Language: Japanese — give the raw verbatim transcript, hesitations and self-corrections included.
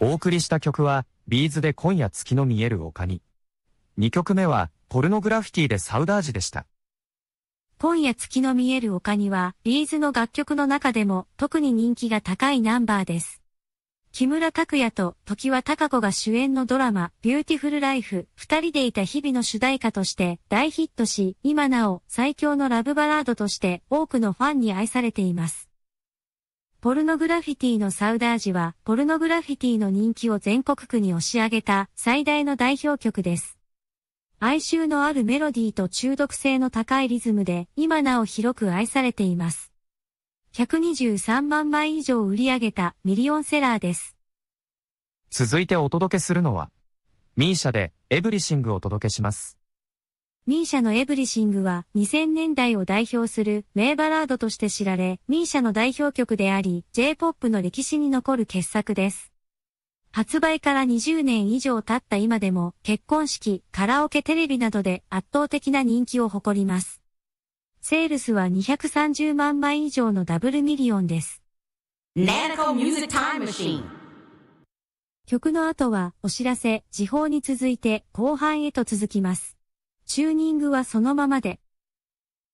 お送りした曲は、ビーズで今夜月の見える丘に。にきょくめは、ポルノグラフィティでサウダージでした。 今夜月の見える丘には、ビーズの楽曲の中でも特に人気が高いナンバーです。木村拓哉と常盤貴子が主演のドラマ、ビューティフルライフ、二人でいた日々の主題歌として大ヒットし、今なお最強のラブバラードとして多くのファンに愛されています。ポルノグラフィティのサウダージは、ポルノグラフィティの人気を全国区に押し上げた最大の代表曲です。哀愁のあるメロディーと中毒性の高いリズムで、今なお広く愛されています。ひゃくにじゅうさんまんまい以上売り上げたミリオンセラーです。 続いてお届けするのは、ミーシャでエブリシングをお届けします。 ミーシャのエブリシングはにせんねんだいを代表する名バラードとして知られ、ミーシャの代表曲であり、J-ポップ の歴史に残る傑作です。発売からにじゅうねん以上経った今でも、結婚式、カラオケテレビなどで圧倒的な人気を誇ります。セールスはにひゃくさんじゅうまんまい以上のダブルミリオンです。 Nanico Music Time Machine。 曲の後はお知らせ、時報に続いて後半へと続きます。チューニングはそのままで。